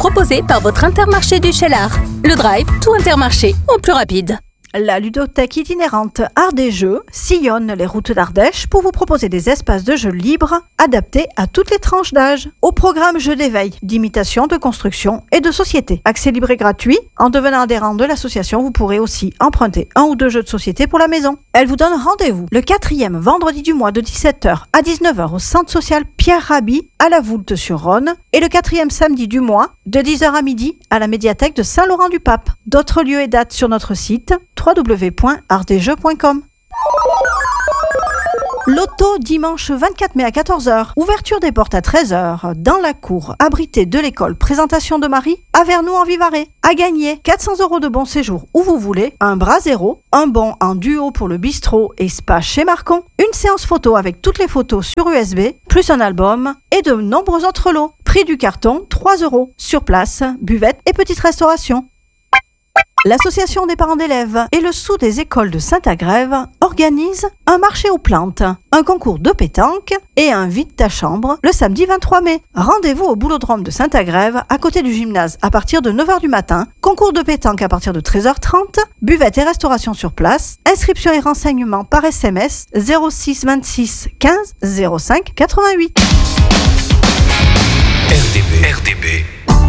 proposé par votre Intermarché du Cheylard. Le Drive, tout Intermarché, en plus rapide. La ludothèque itinérante Art des Jeux sillonne les routes d'Ardèche pour vous proposer des espaces de jeux libres adaptés à toutes les tranches d'âge. Au programme jeux d'éveil, d'imitation, de construction et de société. Accès libre et gratuit. En devenant adhérent de l'association, vous pourrez aussi emprunter 1 ou 2 jeux de société pour la maison. Elle vous donne rendez-vous le 4e vendredi du mois de 17h à 19h au centre social Pierre Rabhi à la Voulte-sur-Rhône et le 4e samedi du mois de 10h à midi à la médiathèque de Saint-Laurent-du-Pape. D'autres lieux et dates sur notre site www.artdesjeux.com. Loto dimanche 24 mai à 14h. Ouverture des portes à 13h. Dans la cour abritée de l'école Présentation de Marie à Vernou en Vivarais. À gagner 400 € de bon séjour où vous voulez, un bras zéro, un bon en duo pour le bistrot et spa chez Marcon, une séance photo avec toutes les photos sur USB, plus un album et de nombreux autres lots. Prix du carton 3 €. Sur place, buvette et petite restauration. L'association des parents d'élèves et le sous des écoles de Saint-Agrève organisent un marché aux plantes, un concours de pétanque et un vide ta chambre le samedi 23 mai. Rendez-vous au boulodrome de Saint-Agrève à côté du gymnase à partir de 9h du matin, concours de pétanque à partir de 13h30, buvette et restauration sur place, inscription et renseignements par SMS 06 26 15 05 88. RDB.